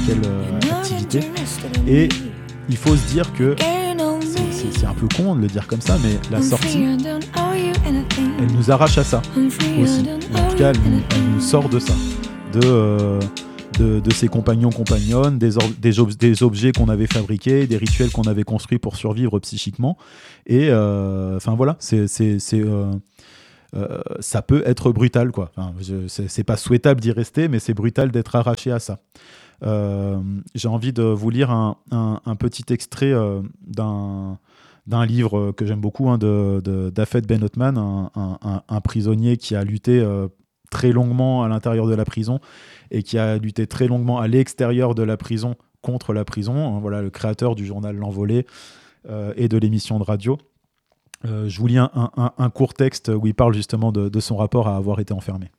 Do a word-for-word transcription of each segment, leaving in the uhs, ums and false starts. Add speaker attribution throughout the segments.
Speaker 1: quelle euh, activité. Et il faut se dire que c'est, c'est, c'est un peu con de le dire comme ça, mais la sortie, elle nous arrache à ça aussi. En tout cas, elle nous, elle nous sort de ça, de euh, De, de ses compagnons, compagnonnes, des, or, des, ob- des objets qu'on avait fabriqués, des rituels qu'on avait construits pour survivre psychiquement. Et enfin euh, voilà, c'est, c'est, c'est, euh, euh, ça peut être brutal, quoi. Enfin, je, c'est, c'est pas souhaitable d'y rester, mais c'est brutal d'être arraché à ça. Euh, j'ai envie de vous lire un, un, un petit extrait euh, d'un, d'un livre que j'aime beaucoup, hein, de, de, d'Afed Ben Othman, un, un, un prisonnier qui a lutté euh, très longuement à l'intérieur de la prison et qui a lutté très longuement à l'extérieur de la prison contre la prison. Voilà, le créateur du journal L'Envolée euh, et de l'émission de radio. Euh, je vous lis un, un, un court texte où il parle justement de, de son rapport à avoir été enfermé.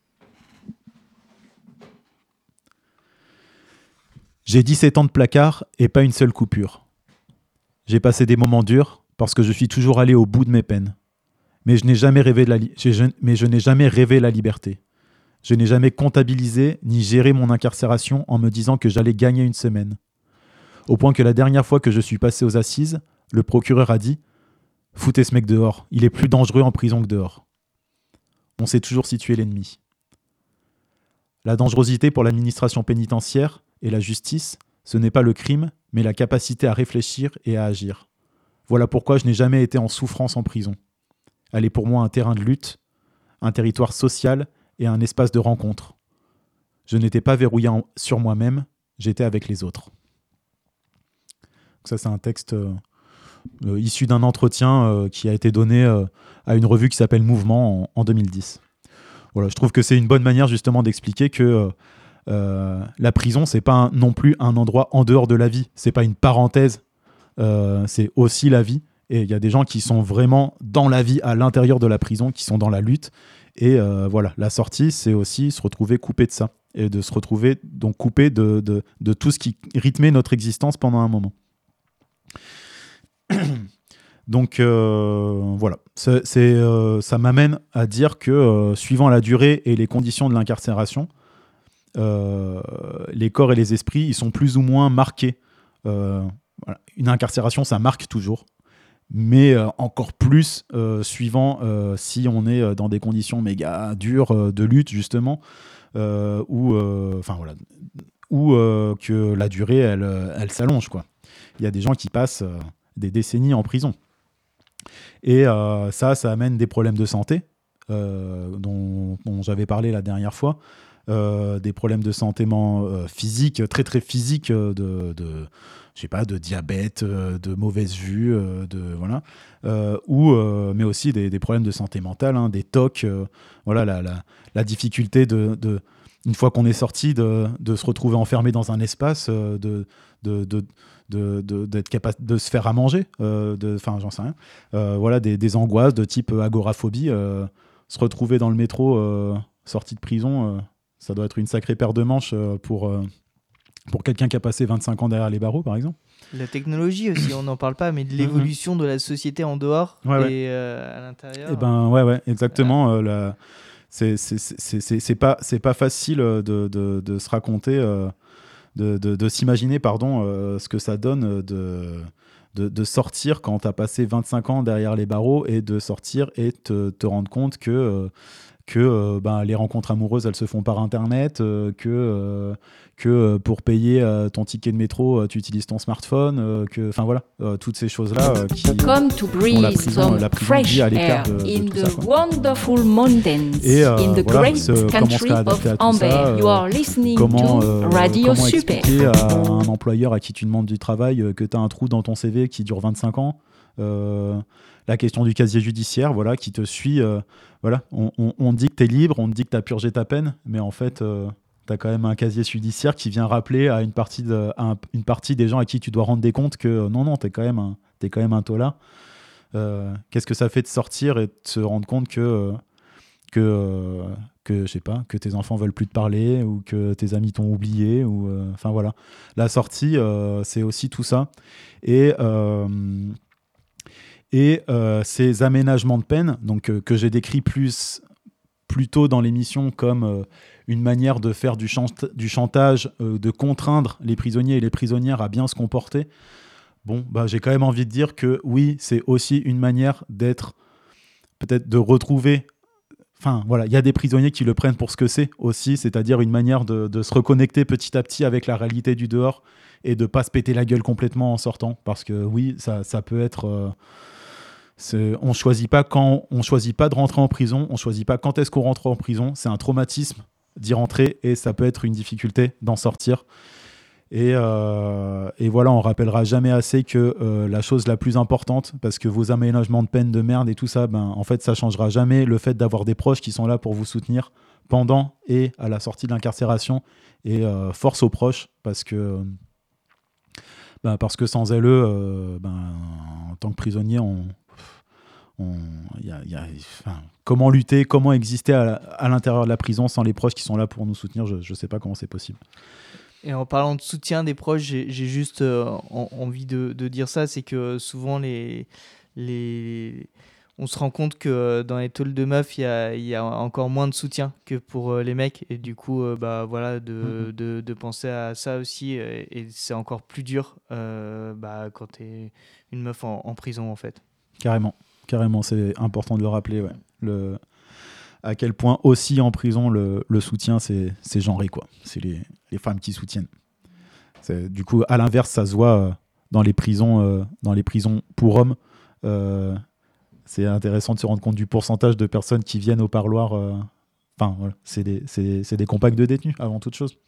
Speaker 1: J'ai dix-sept ans de placard et pas une seule coupure. J'ai passé des moments durs parce que je suis toujours allé au bout de mes peines. Mais je n'ai jamais rêvé de la li- je, mais je n'ai jamais rêvé la liberté. Je n'ai jamais comptabilisé ni géré mon incarcération en me disant que j'allais gagner une semaine. Au point que la dernière fois que je suis passé aux assises, le procureur a dit « Foutez ce mec dehors, il est plus dangereux en prison que dehors. » On sait toujours situer l'ennemi. La dangerosité pour l'administration pénitentiaire et la justice, ce n'est pas le crime, mais la capacité à réfléchir et à agir. Voilà pourquoi je n'ai jamais été en souffrance en prison. Elle est pour moi un terrain de lutte, un territoire social et un espace de rencontre. Je n'étais pas verrouillé en, sur moi-même, j'étais avec les autres. Donc ça, c'est un texte euh, euh, issu d'un entretien euh, qui a été donné euh, à une revue qui s'appelle Mouvement en, en deux mille dix. Voilà, je trouve que c'est une bonne manière justement d'expliquer que euh, euh, la prison, c'est pas un, non plus un endroit en dehors de la vie. C'est pas une parenthèse, euh, c'est aussi la vie. Et il y a des gens qui sont vraiment dans la vie à l'intérieur de la prison, qui sont dans la lutte. Et euh, voilà, la sortie, c'est aussi se retrouver coupé de ça. Et de se retrouver donc coupé de, de, de tout ce qui rythmait notre existence pendant un moment. Donc euh, voilà, c'est, c'est, euh, ça m'amène à dire que euh, suivant la durée et les conditions de l'incarcération, euh, les corps et les esprits, ils sont plus ou moins marqués. Euh, voilà. Une incarcération, ça marque toujours. Mais euh, encore plus euh, suivant euh, si on est dans des conditions méga dures euh, de lutte justement euh, ou enfin euh, voilà ou euh, que la durée elle, elle s'allonge quoi. Il y a des gens qui passent euh, des décennies en prison et euh, ça ça amène des problèmes de santé euh, dont, dont j'avais parlé la dernière fois, euh, des problèmes de santé euh, physique très très physiques de, de je sais pas, de diabète, euh, de mauvaise vue, euh, de voilà, euh, ou euh, mais aussi des, des problèmes de santé mentale, hein, des T O C, euh, voilà, la, la, la difficulté de, de, une fois qu'on est sorti, de, de se retrouver enfermé dans un espace, euh, de, de, de, de, de, d'être capable de se faire à manger, euh, de, enfin, j'en sais rien, euh, voilà, des, des angoisses de type agoraphobie, euh, se retrouver dans le métro, euh, sorti de prison, euh, ça doit être une sacrée paire de manches euh, pour euh, pour quelqu'un qui a passé vingt-cinq ans derrière les barreaux, par exemple.
Speaker 2: La technologie aussi, on n'en parle pas, mais de l'évolution de la société en dehors
Speaker 1: ouais,
Speaker 2: et
Speaker 1: ouais.
Speaker 2: euh, à l'intérieur.
Speaker 1: Eh ben, ouais, ouais, exactement. Voilà. Euh, la... c'est, c'est, c'est, c'est, c'est, pas, c'est pas facile de, de, de se raconter, euh, de, de, de s'imaginer, pardon, euh, ce que ça donne de, de, de sortir quand tu as passé vingt-cinq ans derrière les barreaux et de sortir et te, te rendre compte que... Euh, que euh, ben, les rencontres amoureuses, elles se font par Internet, euh, que, euh, que euh, pour payer euh, ton ticket de métro, euh, tu utilises ton smartphone, euh, que, enfin voilà, euh, toutes ces choses-là euh, qui
Speaker 3: Come to breathe
Speaker 1: la prison, la prison
Speaker 3: fresh
Speaker 1: à l'écart
Speaker 3: air
Speaker 1: de, de
Speaker 3: in
Speaker 1: tout
Speaker 3: the
Speaker 1: ça, quoi.
Speaker 3: wonderful mountains
Speaker 1: Et euh,
Speaker 3: in the
Speaker 1: voilà,
Speaker 3: great
Speaker 1: ce, comment se
Speaker 3: country
Speaker 1: réadapter
Speaker 3: of
Speaker 1: à tout
Speaker 3: Amber.
Speaker 1: ça, euh,
Speaker 3: You are listening
Speaker 1: comment,
Speaker 3: to
Speaker 1: euh,
Speaker 3: Radio
Speaker 1: comment
Speaker 3: Super.
Speaker 1: expliquer à un employeur à qui tu demandes du travail euh, que tu as un trou dans ton C V qui dure vingt-cinq ans. Euh, la question du casier judiciaire, voilà, qui te suit. Euh, voilà, on, on, on dit que tu es libre, on te dit que tu as purgé ta peine, mais en fait, euh, tu as quand même un casier judiciaire qui vient rappeler à une partie, de, à un, une partie des gens à qui tu dois rendre des comptes que euh, non, non, tu es quand même un, t'es quand même un taulat. Euh, qu'est-ce que ça fait de sortir et de se rendre compte que, euh, que, euh, que, je sais pas, que tes enfants veulent plus te parler ou que tes amis t'ont oublié ou, enfin euh, voilà. La sortie, euh, c'est aussi tout ça. Et... Euh, Et euh, ces aménagements de peine, donc, euh, que j'ai décrits plus plutôt dans l'émission comme euh, une manière de faire du, chant- du chantage, euh, de contraindre les prisonniers et les prisonnières à bien se comporter, bon, bah, j'ai quand même envie de dire que oui, c'est aussi une manière d'être, peut-être de retrouver... Enfin, voilà, il y a des prisonniers qui le prennent pour ce que c'est aussi, c'est-à-dire une manière de, de se reconnecter petit à petit avec la réalité du dehors et de ne pas se péter la gueule complètement en sortant. Parce que oui, ça, ça peut être... Euh, c'est, on choisit pas quand, on choisit pas de rentrer en prison, on choisit pas quand est-ce qu'on rentre en prison. C'est un traumatisme d'y rentrer et ça peut être une difficulté d'en sortir. Et, euh, et voilà, on rappellera jamais assez que euh, la chose la plus importante, parce que vos aménagements de peine de merde et tout ça, ben, en fait, ça changera jamais le fait d'avoir des proches qui sont là pour vous soutenir pendant et à la sortie de l'incarcération. Et euh, force aux proches, parce que, ben, parce que sans elles, euh, ben, en tant que prisonnier, on, on, y a, y a, enfin, comment lutter, comment exister à, à l'intérieur de la prison sans les proches qui sont là pour nous soutenir, je ne sais pas comment c'est possible.
Speaker 2: Et en parlant de soutien des proches, j'ai, j'ai juste euh, en, envie de, de dire ça, c'est que souvent les, les... on se rend compte que dans les talks de meufs, il y a, y a encore moins de soutien que pour euh, les mecs. Et du coup, euh, bah, voilà, de, mm-hmm. de, de penser à ça aussi. Et, et c'est encore plus dur euh, bah, quand tu es une meuf en, en prison, en fait.
Speaker 1: Carrément, carrément, c'est important de le rappeler, ouais. Le... à quel point aussi en prison le, le soutien c'est, c'est genré, quoi. C'est les, les femmes qui soutiennent. C'est, du coup, à l'inverse, ça se voit euh, dans les prisons, euh, dans les prisons pour hommes. Euh, c'est intéressant de se rendre compte du pourcentage de personnes qui viennent au parloir. Euh, enfin, voilà, c'est des, c'est, c'est des compagnes de détenus avant toute chose.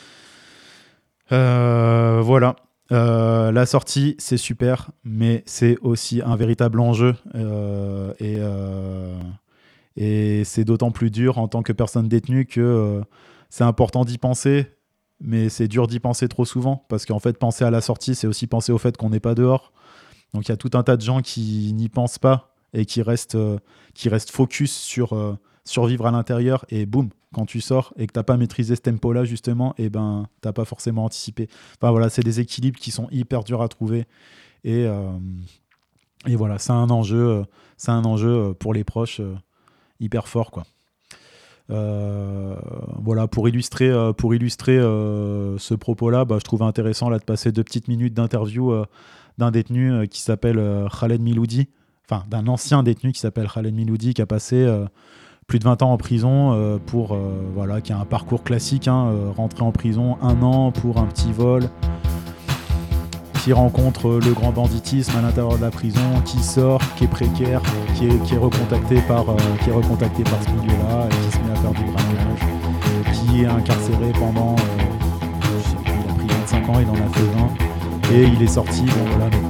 Speaker 1: Euh, voilà. Euh, la sortie, c'est super, mais c'est aussi un véritable enjeu. Euh, et euh, Et c'est d'autant plus dur en tant que personne détenue que euh, c'est important d'y penser, mais c'est dur d'y penser trop souvent, parce qu'en fait, penser à la sortie, c'est aussi penser au fait qu'on n'est pas dehors. Donc il y a tout un tas de gens qui n'y pensent pas et qui restent, euh, qui restent focus sur euh, survivre à l'intérieur, et boum, quand tu sors et que tu n'as pas maîtrisé ce tempo-là, justement, et ben, tu n'as pas forcément anticipé. Enfin voilà, c'est des équilibres qui sont hyper durs à trouver. Et, euh, et voilà, c'est un enjeu, euh, c'est un enjeu pour les proches euh, hyper fort, quoi. Euh, voilà, pour illustrer, euh, pour illustrer euh, ce propos-là, bah, je trouvais intéressant là, de passer deux petites minutes d'interview euh, d'un détenu euh, qui s'appelle euh, Khaled Miloudi, enfin d'un ancien détenu qui s'appelle Khaled Miloudi, qui a passé euh, plus de vingt ans en prison, euh, pour, euh, voilà, qui a un parcours classique, hein, euh, rentré en prison un an pour un petit vol, qui rencontre le grand banditisme à l'intérieur de la prison, qui sort, qui est précaire, qui est, qui est, recontacté, par, euh, qui est recontacté par ce milieu-là, et qui se met à faire du braquage, qui est incarcéré pendant, euh, je sais plus, il a pris vingt-cinq ans, il en a fait vingt, et il est sorti, bon voilà,